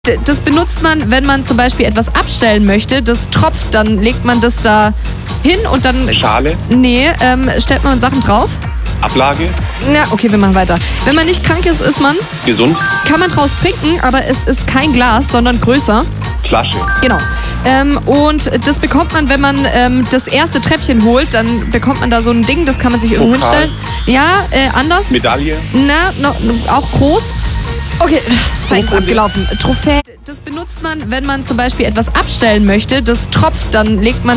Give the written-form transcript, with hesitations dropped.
Das benutzt man, wenn man zum Beispiel etwas abstellen möchte. Das tropft, dann legt man das da hin und dann... Schale, Nee, stellt man Sachen drauf. Ablage, Ja, okay, wir machen weiter. Wenn man nicht krank ist, ist man... gesund, Kann man draus trinken, aber es ist kein Glas, sondern größer. Flasche, Genau. Und das bekommt man, wenn man das erste Treppchen holt, dann bekommt man da so ein Ding, das kann man sich irgendwo Pokal. hinstellen. Ja, anders. Medaille, Auch groß. Okay, Zeit ist Urkunde. abgelaufen. Trophäe. Das benutzt man, wenn man zum Beispiel etwas abstellen möchte. Das tropft, dann legt man